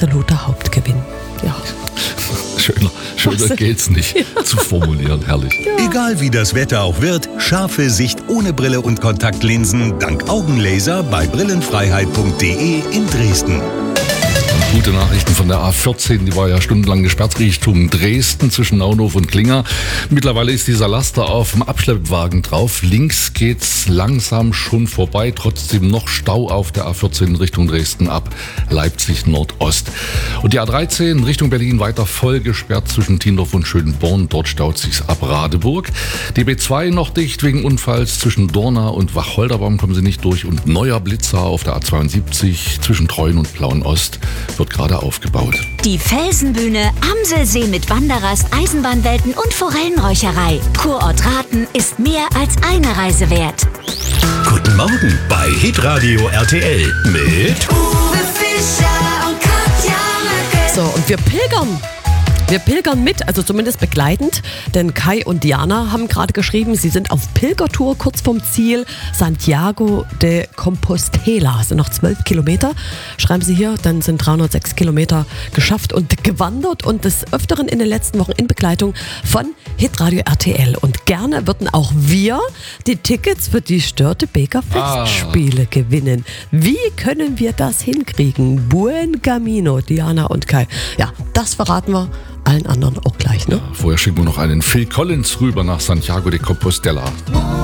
absoluter Hauptgewinn. Ja. Schöner geht's nicht zu formulieren, herrlich. Ja. Egal wie das Wetter auch wird, scharfe Sicht ohne Brille und Kontaktlinsen dank Augenlaser bei brillenfreiheit.de in Dresden. Gute Nachrichten von der A14, die war ja stundenlang gesperrt Richtung Dresden zwischen Naunhof und Klinger. Mittlerweile ist dieser Laster auf dem Abschleppwagen drauf. Links geht's langsam schon vorbei, trotzdem noch Stau auf der A14 Richtung Dresden ab Leipzig Nordost. Und die A13 Richtung Berlin weiter voll gesperrt zwischen Tiendorf und Schönborn. Dort staut sich's ab Radeburg. Die B2 noch dicht wegen Unfalls zwischen Dorna und Wacholderbaum, kommen sie nicht durch. Und neuer Blitzer auf der A72 zwischen Treuen und Plauen-Ost wird gerade aufgebaut. Die Felsenbühne, Amselsee mit Wanderrast, Eisenbahnwelten und Forellenräucherei. Kurort Rathen ist mehr als eine Reise wert. Guten Morgen bei Hitradio RTL mit Uwe Fischer und Katja Möcke. So, und wir pilgern. Wir pilgern mit, also zumindest begleitend, denn Kai und Diana haben gerade geschrieben, sie sind auf Pilgertour kurz vom Ziel Santiago de Compostela. Es sind noch 12 Kilometer, schreiben sie hier, dann sind 306 Kilometer geschafft und gewandert und des Öfteren in den letzten Wochen in Begleitung von Hitradio RTL. Und gerne würden auch wir die Tickets für die Störtebeker Festspiele gewinnen. Wie können wir das hinkriegen? Buen Camino, Diana und Kai. Ja, das verraten wir allen anderen auch gleich, ne? Vorher schicken wir noch einen Phil Collins rüber nach Santiago de Compostela.